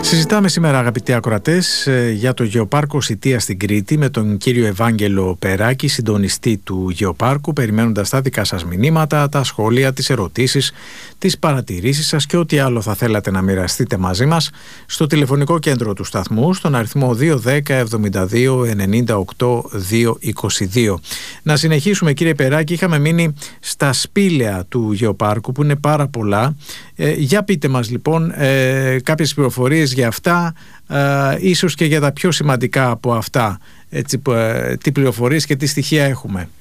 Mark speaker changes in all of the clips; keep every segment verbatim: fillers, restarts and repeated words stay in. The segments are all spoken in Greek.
Speaker 1: Συζητάμε σήμερα, αγαπητοί ακροατές, για το Γεωπάρκο Σιτία στην Κρήτη με τον κύριο Ευάγγελο Περάκη, συντονιστή του Γεωπάρκου, περιμένοντας τα δικά σας μηνύματα, τα σχόλια, τις ερωτήσεις, τις παρατηρήσεις σας και ό,τι άλλο θα θέλατε να μοιραστείτε μαζί μας στο τηλεφωνικό κέντρο του σταθμού, στον αριθμό δύο ένα μηδέν εβδομήντα δύο ενενήντα οκτώ διακόσια είκοσι δύο. Να συνεχίσουμε, κύριε Περάκη, είχαμε μείνει στα σπήλαια του Γεωπάρκου που είναι πάρα πολλά. Ε, για πείτε μας λοιπόν ε, κάποιες πληροφορίες για αυτά, ε, ίσως και για τα πιο σημαντικά από αυτά, έτσι, ε, τι πληροφορίες και τι στοιχεία έχουμε.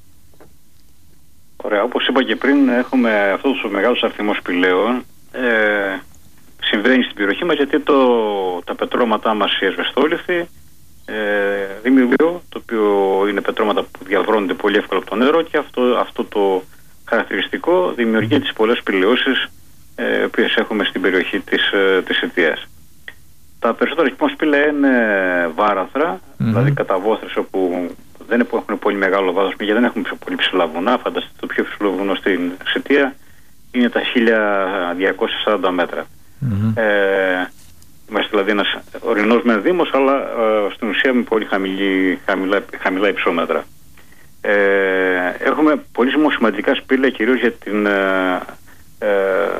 Speaker 2: Ωραία, όπως είπα και πριν, έχουμε αυτούς τους μεγάλους αριθμούς σπηλαίων. Ε, συμβαίνει στην περιοχή μας γιατί το, τα πετρώματά μας, οι ασβεστόλιθοι, ε, δημιουργούν, το οποίο είναι πετρώματα που διαβρώνονται πολύ εύκολα από το νερό, και αυτό, αυτό το χαρακτηριστικό δημιουργεί τις πολλές σπηλαιώσεις οι οποίες έχουμε στην περιοχή της, της Σιτίας. Τα περισσότερα λοιπόν σπήλαια είναι βάραθρα, mm-hmm. δηλαδή καταβόθρες όπου δεν έχουν πολύ μεγάλο βάθος, γιατί δεν έχουμε πολύ ψηλά βουνά. Φανταστείτε, το πιο ψηλό βουνό στην Σιτία είναι τα χίλια διακόσια σαράντα μέτρα. Mm-hmm. Ε, είμαστε δηλαδή ένας ορεινός μεν δήμος, αλλά ε, στην ουσία με πολύ χαμηλή, χαμηλά, χαμηλά υψόμετρα. Ε, έχουμε πολύ σημαντικά σπήλαια, κυρίως για την ε, Ε,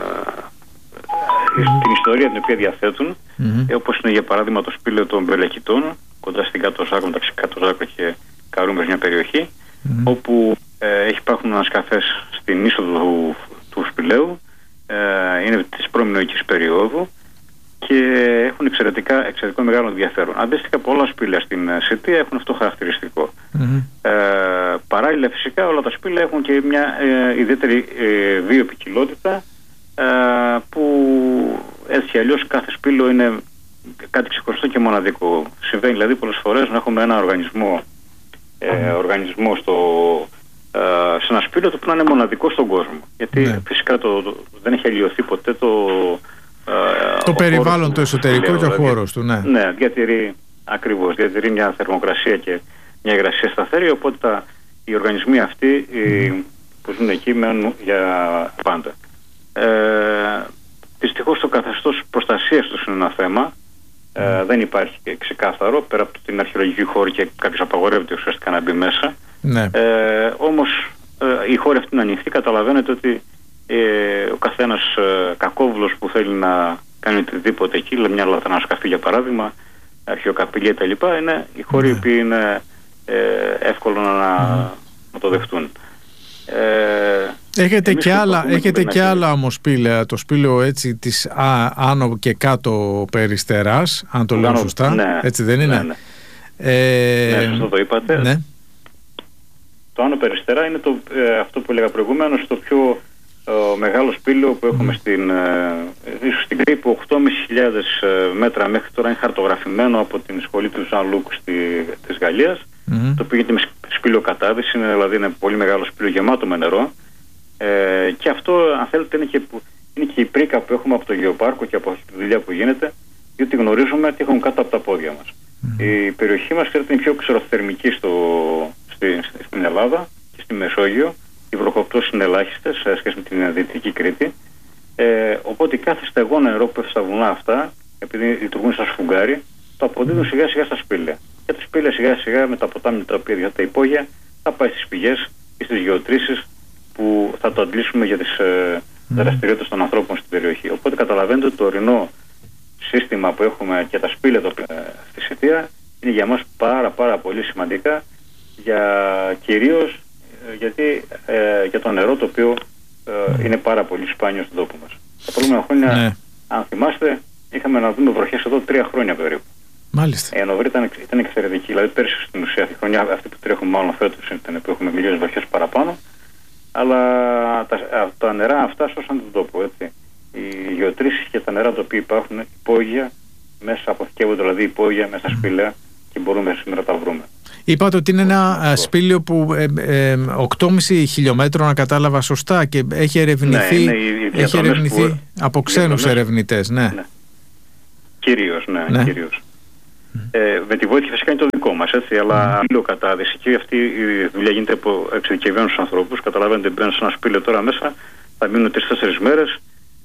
Speaker 2: την ιστορία την οποία διαθέτουν, mm-hmm. όπως είναι για παράδειγμα το σπήλαιο των Μπελεκητών κοντά στην Κατοζάκο, μεταξύ Κατοζάκο και Καρούμπες, μια περιοχή mm-hmm. όπου ε, έχει υπάρχουν ανασκαφές στην είσοδο του, του σπηλαίου, ε, είναι της πρώμινωικής περίοδου και έχουν εξαιρετικά, εξαιρετικό μεγάλο ενδιαφέρον. Αντίστοιχα, πολλά σπήλαια στην Σιτία έχουν αυτό το χαρακτηριστικό. Mm-hmm. Ε, παράλληλα, φυσικά, όλα τα σπήλαια έχουν και μια ε, ιδιαίτερη ε, βιοποικιλότητα, ε, που έτσι αλλιώς κάθε σπήλαιο είναι κάτι ξεχωριστό και μοναδικό. Συμβαίνει δηλαδή πολλές φορές να έχουμε ένα οργανισμό, ε, mm-hmm. οργανισμό στο, ε, σε ένα σπήλαιο το που να είναι μοναδικό στον κόσμο. Γιατί mm-hmm. φυσικά το, το, δεν έχει αλλοιωθεί ποτέ το
Speaker 1: το περιβάλλον, το εσωτερικό και ο χώρος του, ναι.
Speaker 2: Ναι, διατηρεί ακριβώς, διατηρεί μια θερμοκρασία και μια υγρασία σταθερή, οπότε τα, οι οργανισμοί αυτοί mm. που ζουν εκεί μένουν για πάντα. Ε, δυστυχώς το καθεστώς προστασίας τους είναι ένα θέμα. Ε, mm. δεν υπάρχει ξεκάθαρο, πέρα από την αρχαιολογική χώρη, και κάποιος απαγορεύεται ουσιαστικά να μπει μέσα. Ναι. Ε, όμως ε, η χώρη αυτή είναι ανοιχτή, καταλαβαίνετε ότι Ε, ο καθένας ε, κακόβουλος που θέλει να κάνει οτιδήποτε εκεί, μια λαθρανασκαφή για παράδειγμα, αρχαιοκαπηλεία κτλ., είναι οι χώροι που yeah. είναι ε, εύκολο να, mm. να το δεχτούν. Ε,
Speaker 1: έχετε και άλλα, έχετε και άλλα όμως σπήλαια, το σπήλαιο έτσι της α, άνω και κάτω περιστεράς, αν το λέω σωστά, ναι, έτσι δεν είναι?
Speaker 2: Ναι, ναι. Ε, ναι, σωστό το είπατε.
Speaker 1: Ναι.
Speaker 2: Το άνω περιστερά είναι το, ε, αυτό που έλεγα προηγουμένως, το πιο ο μεγάλο σπήλαιο που έχουμε mm. στην, ε, στην Κρήτη, που οκτώ χιλιάδες πεντακόσια μέτρα μέχρι τώρα είναι χαρτογραφημένο από την σχολή του Ζαν Λουκ της Γαλλίας, mm. το οποίο γίνεται με σπήλαιο κατάδυση, είναι, δηλαδή είναι πολύ μεγάλο σπήλαιο γεμάτο με νερό, ε, και αυτό, αν θέλετε, είναι και, είναι και η πρίκα που έχουμε από το Γεωπάρκο και από τη δουλειά που γίνεται, διότι γνωρίζουμε τι έχουμε κάτω από τα πόδια μας. Mm. Η περιοχή μας, ξέρετε, είναι πιο ξεροθερμική στο, στη, στην Ελλάδα και στη Μεσόγειο. Οι βροχοπτώσεις είναι ελάχιστες σε σχέση με την Δυτική Κρήτη. Ε, οπότε κάθε στεγόνα νερό που πέφτει στα βουνά αυτά, επειδή λειτουργούν σαν σφουγγάρι, το αποδίδουν σιγά σιγά στα σπήλαια. Και τα σπήλαια σιγά σιγά με τα ποτάμια τα οποία για τα υπόγεια θα πάει στις πηγές ή στις γεωτρήσεις που θα το αντλήσουμε για τις ε, δραστηριότητες των ανθρώπων στην περιοχή. Οπότε καταλαβαίνετε ότι το ορεινό σύστημα που έχουμε και τα σπήλαια το, ε, στη Σιτία είναι για μας πάρα πάρα πολύ σημαντικά, για κυρίως γιατί ε, για το νερό, το οποίο ε, είναι πάρα πολύ σπάνιο στον τόπο μας. Τα προηγούμενα χρόνια, ναι. αν θυμάστε, είχαμε να δούμε βροχές εδώ τρία χρόνια περίπου.
Speaker 1: Μάλιστα.
Speaker 2: Η Ανοβρή ήταν, ήταν εξαιρετική. Δηλαδή πέρσι στην ουσία, τη χρονιά αυτή που τρέχουμε, μάλλον φέτος ήταν που έχουμε μιλιές βροχές παραπάνω. Αλλά τα, τα νερά αυτά σώσαν τον τόπο. Έτσι. Οι γεωτρήσεις και τα νερά τα οποία υπάρχουν υπόγεια, μέσα αποθηκεύονται δηλαδή υπόγεια, μέσα στα σπήλαια, και μπορούμε σήμερα να τα βρούμε.
Speaker 1: Είπατε ότι είναι ένα σπήλαιο που ε, ε, οκτώ κόμμα πέντε χιλιόμετρων, να κατάλαβα σωστά, και έχει ερευνηθεί, ναι, έχει ερευνηθεί που, από ξένους ερευνητές. Ναι. Ναι.
Speaker 2: Κυρίως, ναι, ναι. Κυρίως. Mm. Ε, με τη βοήθεια φυσικά είναι το δικό μας, έτσι, αλλά mm. κατάδυση, και αυτή η δουλειά γίνεται από εξειδικευμένους ανθρώπους. Καταλαβαίνετε, μπαίνουν σε ένα σπήλαιο τώρα μέσα, θα μείνουν τρεις-τέσσερις μέρες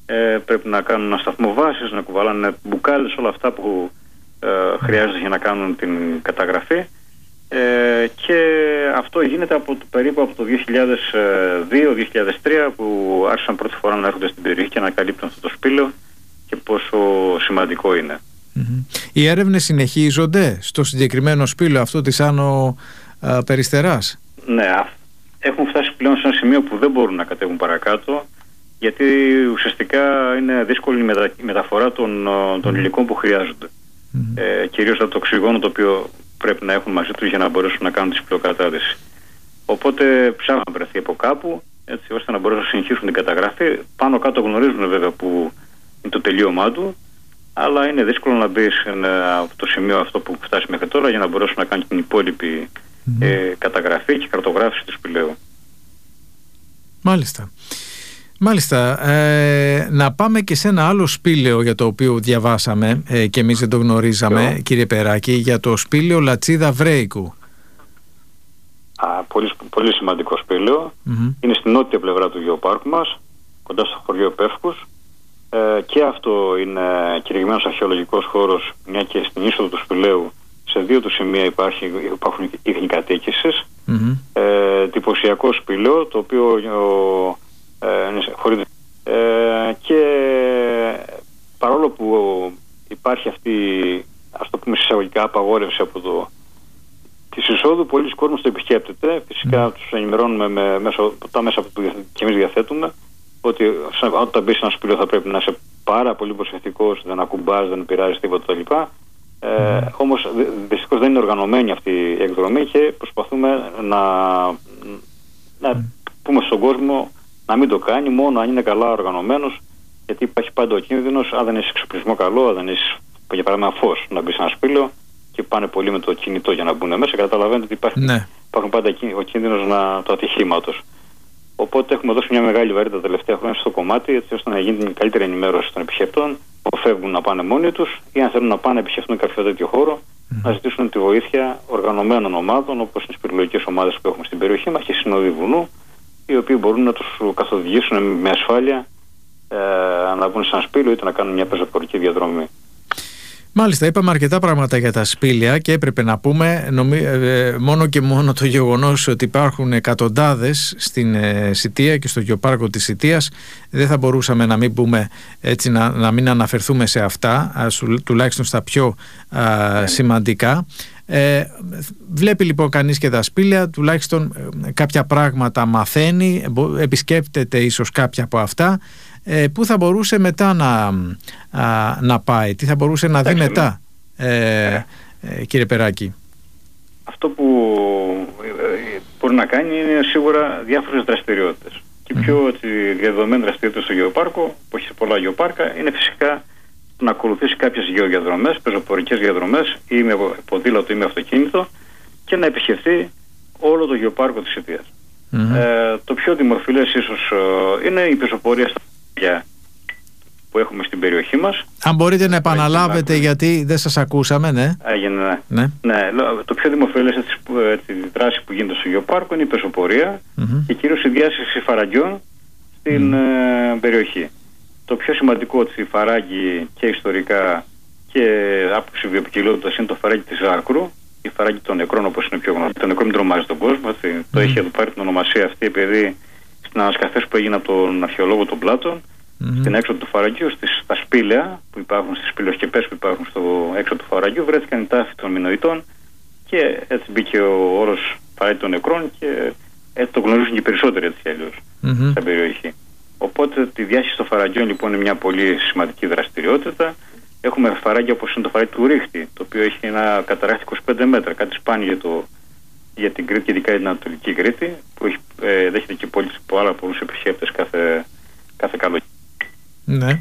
Speaker 2: ε, πρέπει να κάνουν ένα σταθμό βάσης, να κουβαλάνε μπουκάλες, όλα αυτά που ε, χρειάζεται για να κάνουν την καταγραφή. Ε, και αυτό γίνεται από το, περίπου από το δύο χιλιάδες δύο δύο χιλιάδες τρία που άρχισαν πρώτη φορά να έρχονται στην περιοχή και να καλύπτουν αυτό το σπήλαιο και πόσο σημαντικό είναι.
Speaker 1: Mm-hmm. Οι έρευνες συνεχίζονται στο συγκεκριμένο σπήλαιο αυτό της Άνω α, Περιστεράς?
Speaker 2: Ναι, έχουν φτάσει πλέον σε ένα σημείο που δεν μπορούν να κατέβουν παρακάτω, γιατί ουσιαστικά είναι δύσκολη η μετα, μεταφορά των, των υλικών που χρειάζονται. Mm-hmm. Ε, κυρίως από το οξυγόνο το οποίο πρέπει να έχουν μαζί τους για να μπορέσουν να κάνουν τη σπηλοκατάδυση. Οπότε ψάχνουν να βρεθεί από κάπου, έτσι ώστε να μπορέσουν να συνεχίσουν την καταγραφή. Πάνω κάτω γνωρίζουν βέβαια που είναι το τελείωμά του, αλλά είναι δύσκολο να μπει από το σημείο αυτό που φτάσει μέχρι τώρα για να μπορέσουν να κάνουν την υπόλοιπη mm-hmm. ε, καταγραφή και καρτογράφηση του σπηλαίου.
Speaker 1: Μάλιστα. Μάλιστα. Ε, να πάμε και σε ένα άλλο σπήλαιο για το οποίο διαβάσαμε ε, και εμείς δεν το γνωρίζαμε, Yo. κύριε Περάκη, για το σπήλαιο Λατσίδα Βρέικου.
Speaker 2: Α, πολύ, πολύ σημαντικό σπήλαιο. Mm-hmm. Είναι στην νότια πλευρά του γεωπάρκου μας, κοντά στο χωριό Πεύκους. Ε, και αυτό είναι κηρυγμένος αρχαιολογικός χώρος, μια και στην είσοδο του σπηλαίου σε δύο του σημεία υπάρχει, υπάρχουν ίχνη-κατοίκησης. Mm-hmm. Ε, τυπωσιακό σπήλαιο, το οποίο ο, ε, ε, και παρόλο που υπάρχει αυτή, ας το πούμε εισαγωγικά, απαγόρευση από το της εισόδου, πολλοί κόσμος το επισκέπτεται. Φυσικά mm. τους ενημερώνουμε με, μέσω, τα μέσα που και εμείς διαθέτουμε, ότι όταν μπεις σε ένα σπήλαιο θα πρέπει να είσαι πάρα πολύ προσεκτικός, δεν ακουμπάς, δεν πειράζεις τίποτα κτλ. Ε, mm. Όμως δυστυχώς δεν είναι οργανωμένη αυτή η εκδρομή και προσπαθούμε να, να mm. πούμε στον κόσμο να μην το κάνει, μόνο αν είναι καλά οργανωμένος, γιατί υπάρχει πάντα ο κίνδυνος, αν δεν έχεις εξοπλισμό καλό, αν δεν έχεις για παράδειγμα φως να μπει σε ένα σπήλαιο και πάνε πολύ με το κινητό για να μπουν μέσα, καταλαβαίνετε ότι υπάρχει, ναι. υπάρχουν πάντα ο κίνδυνος να, του ατυχήματος. Οπότε έχουμε δώσει μια μεγάλη βαρύτητα τα τελευταία χρόνια στο κομμάτι, έτσι ώστε να γίνει την καλύτερη ενημέρωση των επισκεπτών, που φεύγουν να πάνε μόνοι τους ή αν θέλουν να πάνε να επισκεφτούν κάποιο τέτοιο χώρο, mm. να ζητήσουν τη βοήθεια οργανωμένων ομάδων, όπως είναι οι σπηρολογικές ομάδες που έχουμε στην περιοχή μας και οι συνοδοί βουνού, οι οποίοι μπορούν να τους καθοδηγήσουν με ασφάλεια ε, να βγουν σε ένα σπήλαιο είτε να κάνουν μια πεζοπορική διαδρομή.
Speaker 1: Μάλιστα, είπαμε αρκετά πράγματα για τα σπήλαια και έπρεπε να πούμε νομί, ε, μόνο και μόνο το γεγονός ότι υπάρχουν εκατοντάδες στην ε, Σιτία και στο γεωπάρκο της Σιτίας. Δεν θα μπορούσαμε να μην πούμε έτσι, να, να μην αναφερθούμε σε αυτά, ας, τουλάχιστον στα πιο α, σημαντικά. Ε, βλέπει λοιπόν κανείς και τα σπήλαια, τουλάχιστον ε, κάποια πράγματα μαθαίνει, επισκέπτεται ίσως κάποια από αυτά. Ε, πού θα μπορούσε μετά να, α, να πάει, τι θα μπορούσε να δει μετά, ε, ε, κύριε Περάκη?
Speaker 2: Αυτό που ε, μπορεί να κάνει είναι σίγουρα διάφορες δραστηριότητες. Και η πιο έτσι, διαδεδομένη δραστηριότητα στο γεωπάρκο, που έχει σε πολλά γεωπάρκα, είναι φυσικά να ακολουθήσει κάποιες γεωδιαδρομές, πεζοπορικές διαδρομές ή με ποδήλατο ή με αυτοκίνητο και να επισκεφθεί όλο το γεωπάρκο της Σιτίας. Mm-hmm. Ε, το πιο δημοφιλές ίσως ε, είναι η πεζοπορία στα που έχουμε στην περιοχή μας.
Speaker 1: Αν μπορείτε να επαναλάβετε, γιατί δεν σας ακούσαμε, ναι.
Speaker 2: Έγινε, ναι. Ναι. Ναι, το πιο δημοφιλές τη δράση που γίνεται στο γεωπάρκο είναι η πεζοπορία mm-hmm. και κυρίως η διάσχεση φαραγγιών στην mm. ε, περιοχή. Το πιο σημαντικό ότι φαράγγι και ιστορικά και άποψη βιοποικιλότητας είναι το φαράγγι της Ζάκρου, η φαράγγι των νεκρών, όπως είναι πιο γνωστό. Το νεκρό μην τρομάζει τον κόσμο, έτσι. Mm. Το έχει πάρει την ονομασία αυτή επειδή στην ανασκαφές που έγινε από τον αρχαιολόγο τον Πλάτων, mm-hmm. στην έξοδο του φαραγγιού, στις, στα σπήλαια που υπάρχουν, στις σπηλοσκεπές που υπάρχουν στο έξοδο του φαραγγιού, βρέθηκαν οι τάφοι των Μινωητών και έτσι μπήκε ο όρος φαράγγι των νεκρών και έτσι το γνωρίζουν και οι περισσότεροι έτσι αλλιώς mm-hmm. στην περιοχή. Οπότε τη διάσχεση των φαραγγιών λοιπόν είναι μια πολύ σημαντική δραστηριότητα. Έχουμε φαράγγια όπως είναι το φαράγγι του Ρίχτη, το οποίο έχει ένα καταράχτη είκοσι πέντε μέτρα, κάτι σπάνιο για, το, για την Κρήτη και ειδικά για την Ανατολική Κρήτη, που έχει, ε, δέχεται και πολλοί, πολλά πολλούς επισκέπτες κάθε, κάθε καλοκαίρι.
Speaker 1: Ναι.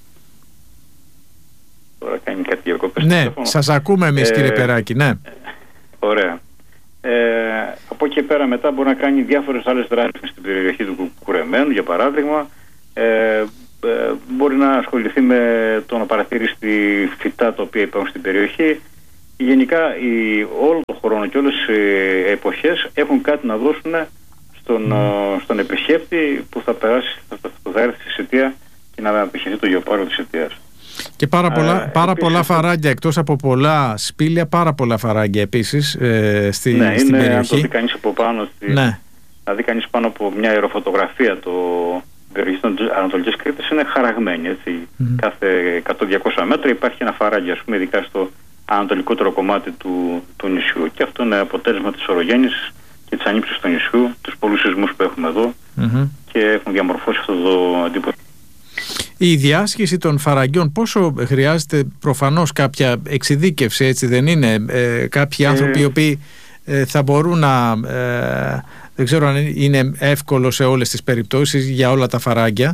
Speaker 2: Τώρα κάνει κάτι διακοπές.
Speaker 1: Ναι, σας ακούμε εμείς ε, κύριε Περάκη, ναι.
Speaker 2: Ωραία. Ε, από εκεί πέρα μετά μπορεί να κάνει διάφορες άλλες δράσεις στην περιοχή του Κουρεμένου, για παράδειγμα. Ε, ε, μπορεί να ασχοληθεί με το να παρατηρήσει τη φυτά τα οποία υπάρχουν στην περιοχή. Γενικά η, όλο τον χρόνο και όλες οι εποχές έχουν κάτι να δώσουν στον, mm. στον επισκέπτη που θα περάσει, που θα έρθει στη Σιτία και να επιχειρεί το γεωπάρκο της Αιτίας.
Speaker 1: Και πάρα πολλά,
Speaker 2: ε,
Speaker 1: πάρα
Speaker 2: επίσης,
Speaker 1: πολλά φαράγγια, εκτός από πολλά σπήλια, πάρα πολλά φαράγγια επίσης ε, στη,
Speaker 2: ναι,
Speaker 1: στην
Speaker 2: είναι,
Speaker 1: περιοχή.
Speaker 2: Αν το δει κανείς από πάνω, στη,
Speaker 1: ναι.
Speaker 2: να δει κανείς πάνω από μια αεροφωτογραφία το περιοχή της Ανατολικής Κρήτης, είναι χαραγμένη. Έτσι. Mm-hmm. Κάθε εκατό με διακόσια μέτρα υπάρχει ένα φαράγγι, ας πούμε, ειδικά στο ανατολικότερο κομμάτι του, του νησιού. Και αυτό είναι αποτέλεσμα της ορογέννησης και της ανήψης του νησιού, τους πολλούς σεισμούς που έχουμε εδώ mm-hmm. και έχουν διαμορφώσει αυτό το εντύπωση.
Speaker 1: Η διάσχιση των φαραγγιών πόσο χρειάζεται? Προφανώς κάποια εξειδίκευση, έτσι δεν είναι? Ε, κάποιοι ε... άνθρωποι οι οποίοι ε, θα μπορούν να... Ε, δεν ξέρω αν είναι εύκολο σε όλες τις περιπτώσεις για όλα τα φαράγγια.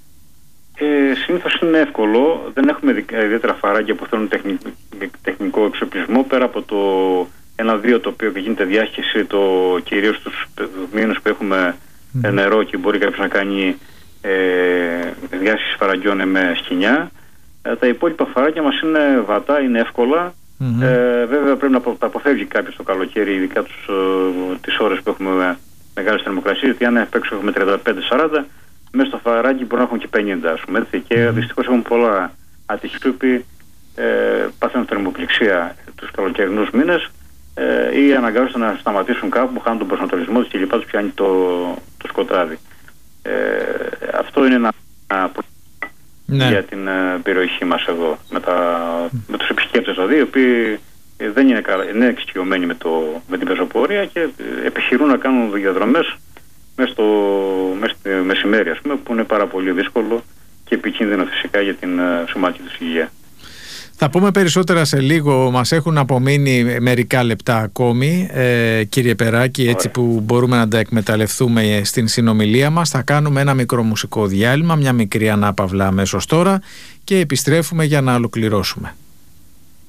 Speaker 2: Ε, συνήθως είναι εύκολο. Δεν έχουμε ιδιαίτερα φαράγγια που θέλουν τεχνικό, τεχνικό εξοπλισμό, πέρα από το ένα δύο το οποίο γίνεται διάσχιση το, κυρίως στους μήνες που έχουμε mm. νερό και μπορεί κάποιος να κάνει ε, διάσχιση φαραγγιών με σκοινιά. Ε, τα υπόλοιπα φαράγγια μας είναι βατά, είναι εύκολα. Mm-hmm. Ε, βέβαια πρέπει να τα αποφεύγει κάποιος το καλοκαίρι, ειδικά τους, ε, τις ώρες που έχουμε μεγάλες θερμοκρασίες, γιατί αν απ' έξω έχουμε τριάντα πέντε σαράντα, μέσα στο φαράγγι μπορεί να έχουν και πενήντα, ας πούμε, έτσι. Και mm-hmm. δυστυχώς έχουμε πολλά άτυχοι που ε, πάθουν θερμοπληξία τους καλοκαιρινούς μήνες ε, ή αναγκάζονται να σταματήσουν κάπου, χάνουν τον προσανατολισμό τους και λοιπά, τους πιάνει το, το σκοτάδι. Ε, αυτό είναι ένα, ένα ναι. για την uh, περιοχή μας εδώ, με, τα, με τους επισκέπτες δηλαδή, οι οποίοι ε, δεν είναι, καλά, είναι εξοικειωμένοι με, το, με την πεζοπορία και ε, επιχειρούν να κάνουν διαδρομές μέσα στο μέσα στη μεσημέρι, ας πούμε, που είναι πάρα πολύ δύσκολο και επικίνδυνο φυσικά για την uh, σωματική τους υγεία.
Speaker 1: Θα πούμε περισσότερα σε λίγο, μας έχουν απομείνει μερικά λεπτά ακόμη, ε, κύριε Περάκη, έτσι που μπορούμε να τα εκμεταλλευτούμε στην συνομιλία μας. Θα κάνουμε ένα μικρό μουσικό διάλειμμα, μια μικρή ανάπαυλα αμέσως τώρα και επιστρέφουμε για να ολοκληρώσουμε.